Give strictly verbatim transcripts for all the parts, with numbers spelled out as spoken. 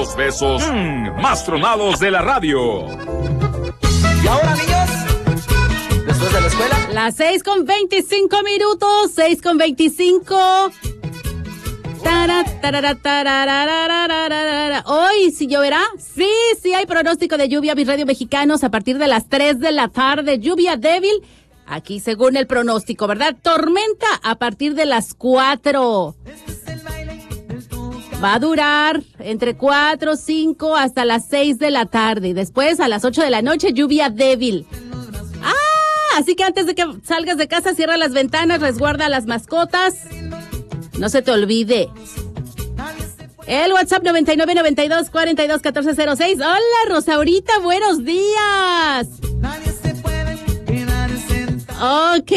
los besos mmm, más tronados de la radio. ¿Y ahora, niños? ¿Después de la escuela? Las seis con veinticinco minutos, seis con veinticinco. Tara, tarara, tarara, hoy, ¿sí lloverá? Sí, sí hay pronóstico de lluvia, mis radio mexicanos, a partir de las tres de la tarde. Lluvia débil, aquí según el pronóstico, ¿verdad? Tormenta a partir de las cuatro. Va a durar entre cuatro, cinco hasta las seis de la tarde. Y después a las ocho de la noche, lluvia débil. ¡Ah! Así que antes de que salgas de casa, cierra las ventanas, resguarda a las mascotas. No se te olvide. El WhatsApp noventa y nueve, noventa y dos, cuarenta y dos, catorce cero seis. Hola, Rosaurita, buenos días. Ok.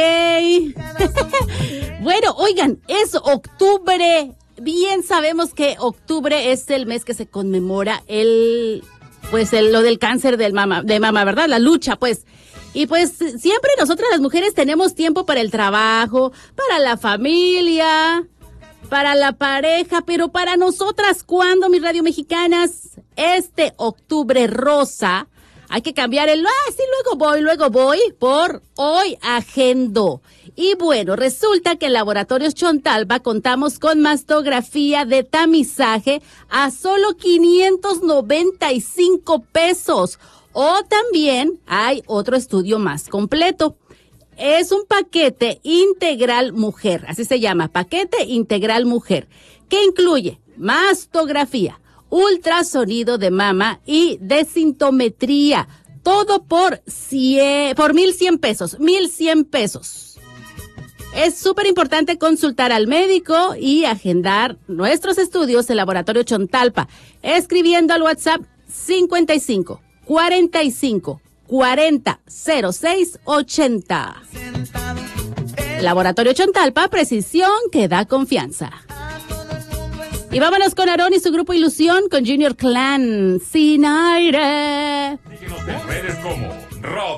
Bueno, oigan, es octubre. Bien sabemos que octubre es el mes que se conmemora el, pues el, lo del cáncer del mama, de mama, ¿verdad? La lucha, pues. Y pues siempre nosotras las mujeres tenemos tiempo para el trabajo, para la familia, para la pareja, pero para nosotras, ¿cuándo, mis radio mexicanas? Este octubre rosa, hay que cambiar el, ah, sí, luego voy, luego voy, por hoy agendo. Y bueno, resulta que en Laboratorios Chontalpa contamos con mastografía de tamizaje a solo quinientos noventa y cinco pesos. O también hay otro estudio más completo. Es un paquete integral mujer, así se llama, paquete integral mujer, que incluye mastografía, ultrasonido de mama y desintometría. Todo por cien, por mil cien pesos, mil cien pesos. Es súper importante consultar al médico y agendar nuestros estudios en Laboratorio Chontalpa, escribiendo al WhatsApp cincuenta y cinco, cuarenta y cinco, cuarenta, cero seis, ochenta. Laboratorio Chontalpa, precisión que da confianza. Y vámonos con Aarón y su grupo Ilusión con Junior Clan, Sin Aire. Síguenos en redes como